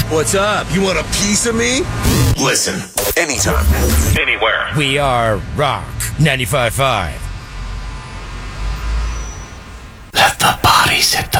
What's up? You want a piece of me? Listen, anytime, anywhere. We are Rock 95.5. Let the bodies hit the